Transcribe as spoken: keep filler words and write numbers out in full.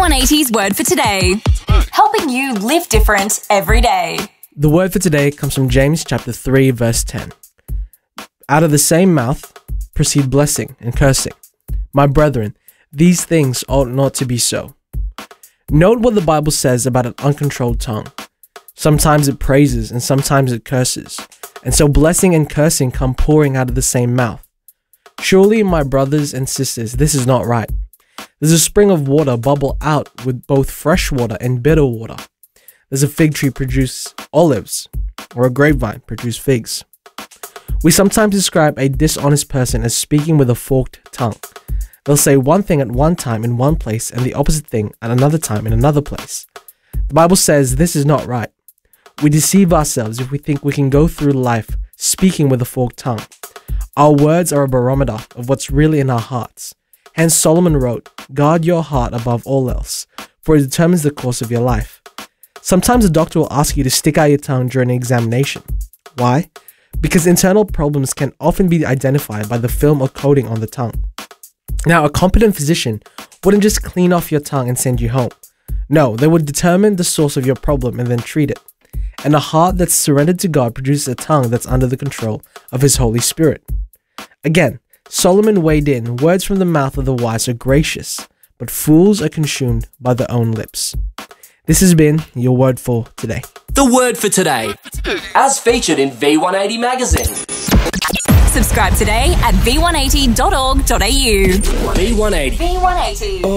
one eighty's word for today. Helping you live different every day. The word for today comes from James chapter three, verse ten. Out of the same mouth proceed blessing and cursing. My brethren, these things ought not to be so. Note what the Bible says about an uncontrolled tongue. Sometimes it praises and sometimes it curses. And so blessing and cursing come pouring out of the same mouth. Surely, my brothers and sisters, this is not right. There's a spring of water bubble out with both fresh water and bitter water. Does a fig tree produce olives, or a grapevine produce figs? We sometimes describe a dishonest person as speaking with a forked tongue. They'll say one thing at one time in one place and the opposite thing at another time in another place. The Bible says this is not right. We deceive ourselves if we think we can go through life speaking with a forked tongue. Our words are a barometer of what's really in our hearts. Hence Solomon wrote, "Guard your heart above all else, for it determines the course of your life." Sometimes a doctor will ask you to stick out your tongue during an examination. Why? Because internal problems can often be identified by the film or coating on the tongue. Now, a competent physician wouldn't just clean off your tongue and send you home. No, they would determine the source of your problem and then treat it. And a heart that's surrendered to God produces a tongue that's under the control of His Holy Spirit. Again, Solomon weighed in, words from the mouth of the wise are gracious, but fools are consumed by their own lips. This has been your word for today. The word for today, as featured in V one eighty magazine. Subscribe today at v one eighty dot org dot a u. V one eighty. V one eighty.